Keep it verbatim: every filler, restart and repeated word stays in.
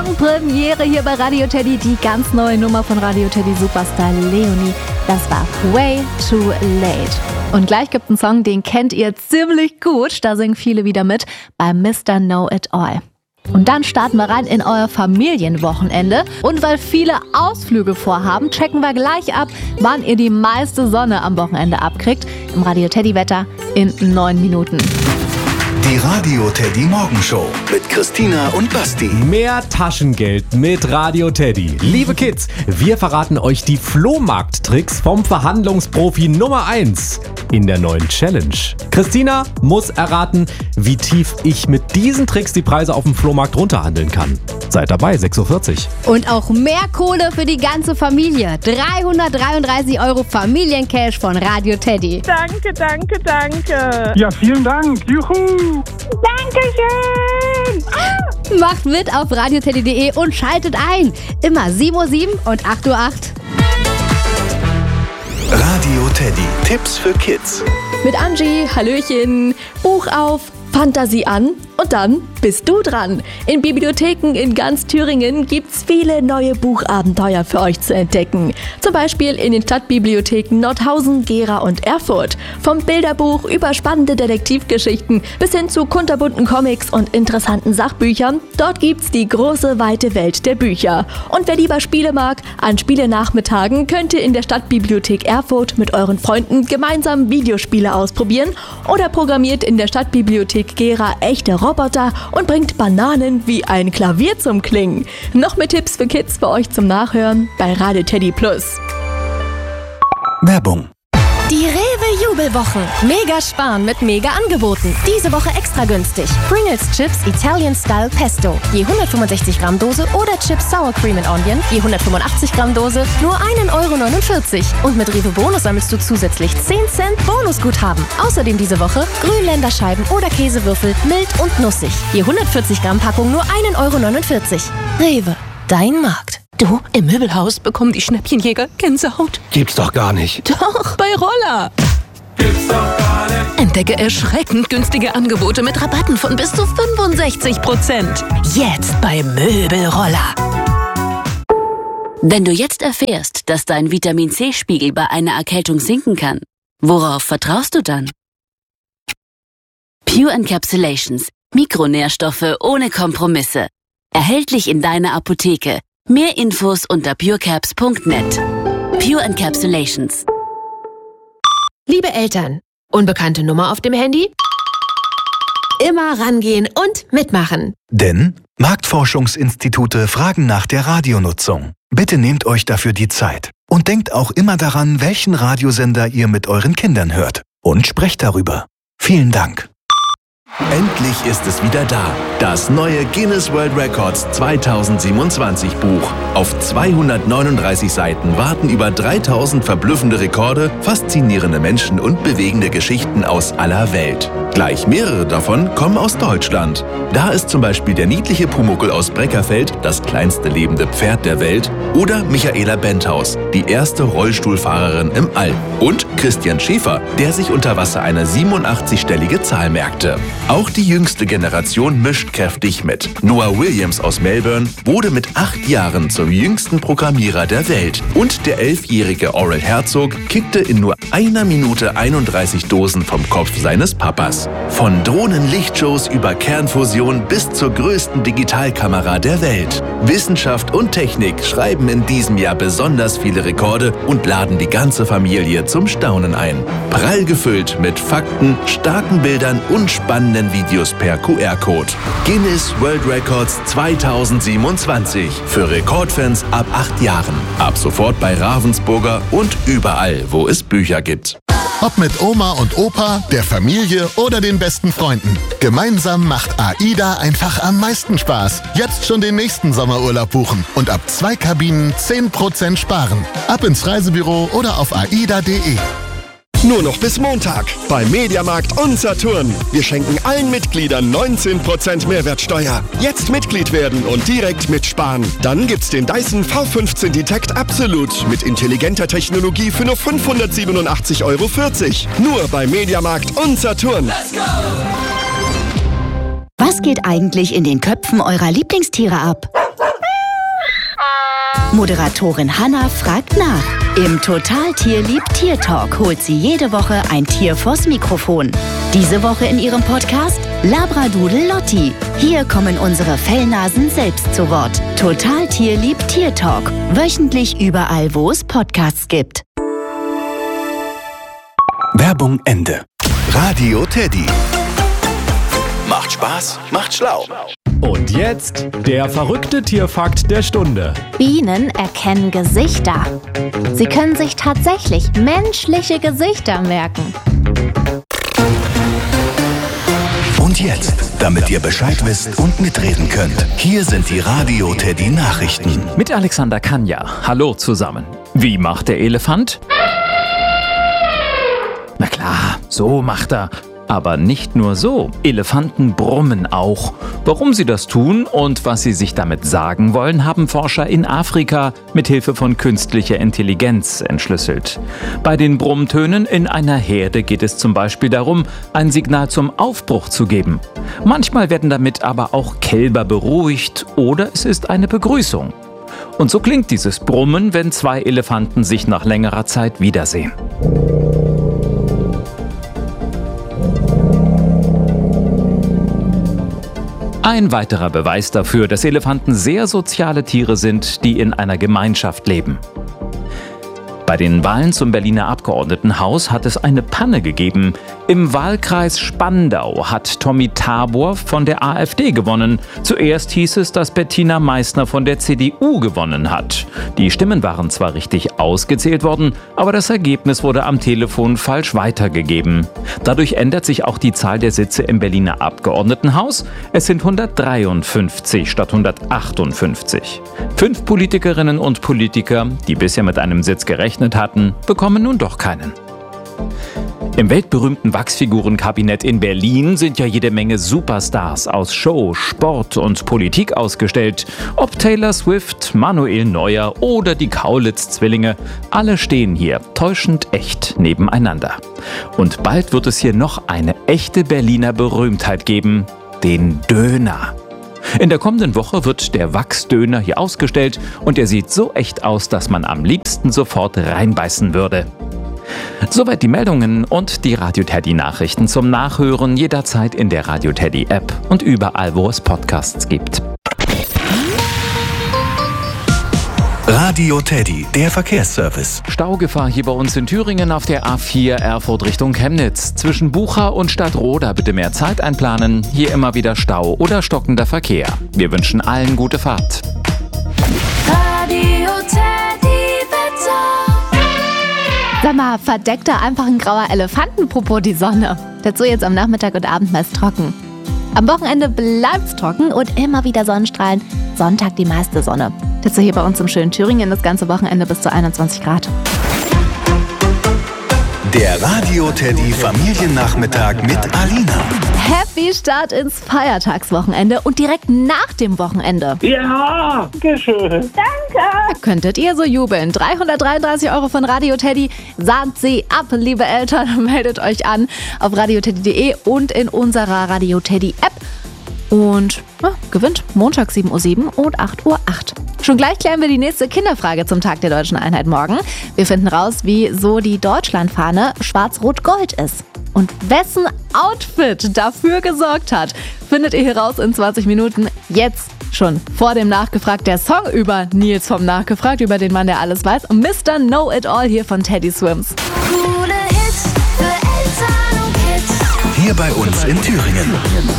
Songpremiere hier bei Radio Teddy. Die ganz neue Nummer von Radio Teddy Superstar Leonie. Das war Way Too Late. Und gleich gibt es einen Song, den kennt ihr ziemlich gut. Da singen viele wieder mit bei Mister Know It All. Und dann starten wir rein in euer Familienwochenende. Und weil viele Ausflüge vorhaben, checken wir gleich ab, wann ihr die meiste Sonne am Wochenende abkriegt. Im Radio Teddy Wetter in neun Minuten. Die Radio Teddy Morgenshow mit Christina und Basti. Mehr Taschengeld mit Radio Teddy. Liebe Kids, wir verraten euch die Flohmarkt-Tricks vom Verhandlungsprofi Nummer eins in der neuen Challenge. Christina muss erraten, wie tief ich mit diesen Tricks die Preise auf dem Flohmarkt runterhandeln kann. Seid dabei, sechs Uhr vierzig. Und auch mehr Kohle für die ganze Familie. dreihundertdreiunddreißig Euro Familiencash von Radio Teddy. Danke, danke, danke. Ja, vielen Dank. Juhu. Dankeschön. Ah. Macht mit auf radioteddy punkt de und schaltet ein. Immer sieben Uhr sieben und acht Uhr acht. Radio Teddy. Tipps für Kids. Mit Angie, Hallöchen, Buch auf, Fantasie an und dann bist du dran. In Bibliotheken in ganz Thüringen gibt's viele neue Buchabenteuer für euch zu entdecken. Zum Beispiel in den Stadtbibliotheken Nordhausen, Gera und Erfurt. Vom Bilderbuch über spannende Detektivgeschichten bis hin zu kunterbunten Comics und interessanten Sachbüchern. Dort gibt's die große, weite Welt der Bücher. Und wer lieber Spiele mag, an Spielenachmittagen könnt ihr in der Stadtbibliothek Erfurt mit euren Freunden gemeinsam Videospiele ausprobieren oder programmiert in der Stadtbibliothek Gera echte Roboter und bringt Bananen wie ein Klavier zum Klingen. Noch mehr Tipps für Kids für euch zum Nachhören bei Radio Teddy Plus. Werbung. Die Rewe-Jubelwochen. Mega sparen mit Mega-Angeboten. Diese Woche extra günstig. Pringles Chips Italian Style Pesto. Je hundertfünfundsechzig Gramm Dose oder Chips Sour Cream and Onion. Je hundertfünfundachtzig Gramm Dose. Nur ein Euro neunundvierzig. Und mit Rewe Bonus sammelst du zusätzlich zehn Cent Bonusguthaben. Außerdem diese Woche Grünländerscheiben oder Käsewürfel mild und nussig. Je hundertvierzig Gramm Packung nur ein Euro neunundvierzig. Rewe. Dein Markt. Du, im Möbelhaus bekommen die Schnäppchenjäger Gänsehaut. Gibt's doch gar nicht. Doch, bei Roller. Gibt's doch gar nicht. Entdecke erschreckend günstige Angebote mit Rabatten von bis zu fünfundsechzig Prozent. Jetzt bei Möbelroller. Wenn du jetzt erfährst, dass dein Vitamin-C-Spiegel bei einer Erkältung sinken kann, worauf vertraust du dann? Pure Encapsulations. Mikronährstoffe ohne Kompromisse. Erhältlich in deiner Apotheke. Mehr Infos unter purecaps punkt net. Pure Encapsulations. Liebe Eltern, unbekannte Nummer auf dem Handy? Immer rangehen und mitmachen. Denn Marktforschungsinstitute fragen nach der Radionutzung. Bitte nehmt euch dafür die Zeit. Und denkt auch immer daran, welchen Radiosender ihr mit euren Kindern hört. Und sprecht darüber. Vielen Dank. Endlich ist es wieder da. Das neue Guinness World Records zweitausendsiebenundzwanzig Buch. Auf zweihundertneununddreißig Seiten warten über dreitausend verblüffende Rekorde, faszinierende Menschen und bewegende Geschichten aus aller Welt. Gleich mehrere davon kommen aus Deutschland. Da ist zum Beispiel der niedliche Pumuckl aus Breckerfeld, das kleinste lebende Pferd der Welt, oder Michaela Benthaus, die erste Rollstuhlfahrerin im All. Und Christian Schäfer, der sich unter Wasser eine siebenundachtzig-stellige Zahl merkte. Auch die jüngste Generation mischt kräftig mit. Noah Williams aus Melbourne wurde mit acht Jahren zum jüngsten Programmierer der Welt. Und der elfjährige Oral Herzog kickte in nur einer Minute einunddreißig Dosen vom Kopf seines Papas. Von Drohnenlichtshows über Kernfusion bis zur größten Digitalkamera der Welt. Wissenschaft und Technik schreiben in diesem Jahr besonders viele Rekorde und laden die ganze Familie zum Staunen ein. Prall gefüllt mit Fakten, starken Bildern und spannenden Videos per Q R-Code. Guinness World Records zweitausendsiebenundzwanzig. Für Rekordfans ab acht Jahren. Ab sofort bei Ravensburger und überall, wo es Bücher gibt. Ob mit Oma und Opa, der Familie oder den besten Freunden. Gemeinsam macht AIDA einfach am meisten Spaß. Jetzt schon den nächsten Sommerurlaub buchen und ab zwei Kabinen zehn Prozent sparen. Ab ins Reisebüro oder auf aida punkt de. Nur noch bis Montag bei Mediamarkt und Saturn. Wir schenken allen Mitgliedern neunzehn Prozent Mehrwertsteuer. Jetzt Mitglied werden und direkt mitsparen. Dann gibt's den Dyson V fünfzehn Detect Absolute mit intelligenter Technologie für nur fünfhundertsiebenundachtzig Euro vierzig. Nur bei Mediamarkt und Saturn. Let's go! Was geht eigentlich in den Köpfen eurer Lieblingstiere ab? Moderatorin Hanna fragt nach. Im Total Tierlieb Tier Talk holt sie jede Woche ein Tier vors Mikrofon. Diese Woche in ihrem Podcast Labradoodle Lotti. Hier kommen unsere Fellnasen selbst zu Wort. Total Tierlieb Tier Talk. Wöchentlich überall, wo es Podcasts gibt. Werbung Ende. Radio Teddy. Macht Spaß, macht schlau. Und jetzt der verrückte Tierfakt der Stunde. Bienen erkennen Gesichter. Sie können sich tatsächlich menschliche Gesichter merken. Und jetzt, damit ihr Bescheid wisst und mitreden könnt, hier sind die Radio Teddy Nachrichten. Mit Alexander Kanja. Hallo zusammen. Wie macht der Elefant? Na klar, so macht er. Aber nicht nur so. Elefanten brummen auch. Warum sie das tun und was sie sich damit sagen wollen, haben Forscher in Afrika mit Hilfe von künstlicher Intelligenz entschlüsselt. Bei den Brummtönen in einer Herde geht es zum Beispiel darum, ein Signal zum Aufbruch zu geben. Manchmal werden damit aber auch Kälber beruhigt oder es ist eine Begrüßung. Und so klingt dieses Brummen, wenn zwei Elefanten sich nach längerer Zeit wiedersehen. Ein weiterer Beweis dafür, dass Elefanten sehr soziale Tiere sind, die in einer Gemeinschaft leben. Bei den Wahlen zum Berliner Abgeordnetenhaus hat es eine Panne gegeben. Im Wahlkreis Spandau hat Tommy Tabor von der AfD gewonnen. Zuerst hieß es, dass Bettina Meissner von der C D U gewonnen hat. Die Stimmen waren zwar richtig ausgezählt worden, aber das Ergebnis wurde am Telefon falsch weitergegeben. Dadurch ändert sich auch die Zahl der Sitze im Berliner Abgeordnetenhaus. Es sind hundertdreiundfünfzig statt hundertachtundfünfzig. Fünf Politikerinnen und Politiker, die bisher mit einem Sitz gerechnet hatten, bekommen nun doch keinen. Im weltberühmten Wachsfigurenkabinett in Berlin sind ja jede Menge Superstars aus Show, Sport und Politik ausgestellt. Ob Taylor Swift, Manuel Neuer oder die Kaulitz-Zwillinge, alle stehen hier täuschend echt nebeneinander. Und bald wird es hier noch eine echte Berliner Berühmtheit geben, den Döner. In der kommenden Woche wird der Wachsdöner hier ausgestellt und er sieht so echt aus, dass man am liebsten sofort reinbeißen würde. Soweit die Meldungen und die Radio Teddy Nachrichten zum Nachhören jederzeit in der Radio Teddy App und überall, wo es Podcasts gibt. Radio Teddy, der Verkehrsservice. Staugefahr hier bei uns in Thüringen auf der A vier Erfurt Richtung Chemnitz. Zwischen Bucha und Stadtroda bitte mehr Zeit einplanen. Hier immer wieder Stau oder stockender Verkehr. Wir wünschen allen gute Fahrt. Radio Teddy Wetter. Sag mal, verdeckt da einfach ein grauer Elefantenpopo die Sonne? Dazu jetzt am Nachmittag und Abend meist trocken. Am Wochenende bleibt's trocken und immer wieder Sonnenstrahlen. Sonntag die meiste Sonne. Dazu hier bei uns im schönen Thüringen das ganze Wochenende bis zu einundzwanzig Grad. Der Radio Teddy Familiennachmittag mit Alina. Happy Start ins Feiertagswochenende und direkt nach dem Wochenende. Ja, danke schön. Danke. Da könntet ihr so jubeln. dreihundertdreiunddreißig Euro von Radio Teddy. Sahnt sie ab, liebe Eltern. Meldet euch an auf radioteddy punkt de und in unserer Radio Teddy App. Und ja, gewinnt Montag sieben Uhr sieben und acht Uhr acht. Schon gleich klären wir die nächste Kinderfrage zum Tag der Deutschen Einheit morgen. Wir finden raus, wieso die Deutschlandfahne schwarz-rot-gold ist. Und wessen Outfit dafür gesorgt hat, findet ihr hier raus in zwanzig Minuten. Jetzt schon vor dem Nachgefragt der Song über Nils vom Nachgefragt, über den Mann, der alles weiß. Mister Know-It-All hier von Teddy Swims. Coole Hits für Eltern und Kids. Hier bei uns in Thüringen.